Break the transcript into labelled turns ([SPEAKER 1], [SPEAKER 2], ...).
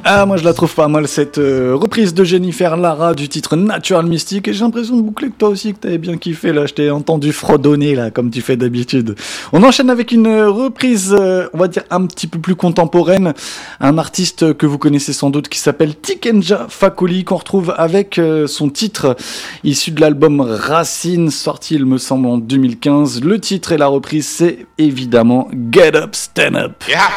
[SPEAKER 1] Ah, moi je la trouve pas mal cette reprise de Jennifer Lara du titre Natural Mystic, et j'ai l'impression de boucler que toi aussi que t'avais bien kiffé là, je t'ai entendu fredonner là comme tu fais d'habitude. On enchaîne avec une reprise, on va dire un petit peu plus contemporaine, un artiste que vous connaissez sans doute qui s'appelle Tikenja Fakoly, qu'on retrouve avec son titre issu de l'album Racine, sorti il me semble en 2015. Le titre et la reprise c'est évidemment Get Up Stand Up.
[SPEAKER 2] Yeah.